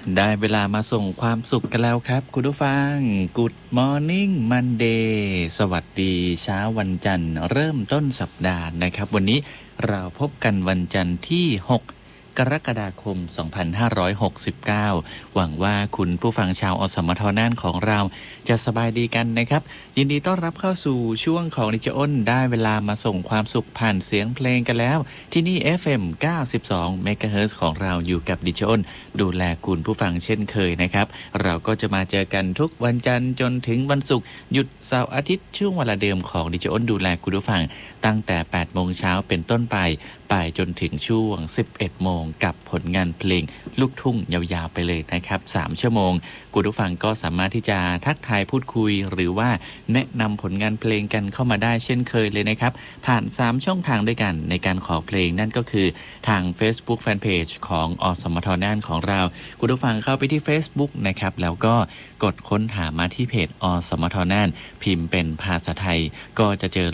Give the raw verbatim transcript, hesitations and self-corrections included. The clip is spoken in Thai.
ได้เวลามาส่งความสุขกันแล้วครับคุณผู้ฟัง Good Morning Monday สวัสดีเช้าวันจันทร์เริ่มต้นสัปดาห์นะครับวันนี้เราพบกันวันจันทร์ที่หกกรกฎาคมสองพันห้าร้อยหกสิบเก้าหวังว่าคุณผู้ฟังชาวอสมทน่านของเราจะสบายดีกันนะครับยินดีต้อนรับเข้าสู่ช่วงของดิจอ้นได้เวลามาส่งความสุขผ่านเสียงเพลงกันแล้วที่นี่ เอฟ เอ็ม เก้าสิบสอง เมกะเฮิรตซ์ของเราอยู่กับดิจอ้นดูแลคุณผู้ฟังเช่นเคยนะครับเราก็จะมาเจอกันทุกวันจันทร์จนถึงวันศุกร์หยุดเสาร์อาทิตย์ช่วงเวลาเดิมของดิจอ้นดูแลคุณผู้ฟังตั้งแต่แปดโมงเช้าเป็นต้นไปไปจนถึงช่วงสิบเอ็ดโมงกับผลงานเพลงลูกทุ่งยาวๆไปเลยนะครับสามชั่วโมงคุณผู้ฟังก็สามารถที่จะทักทายพูดคุยหรือว่าแนะนำผลงานเพลงกันเข้ามาได้เช่นเคยเลยนะครับผ่านสามช่องทางด้วยกันในการขอเพลงนั่นก็คือทาง Facebook Fanpage ของอสมทน่านของเราคุณผู้ฟังเข้าไปที่ Facebook นะครับแล้วก็กดค้นหามาที่เพจอสมทน่านพิมพ์เป็นภาษาไทยก็จะเจอ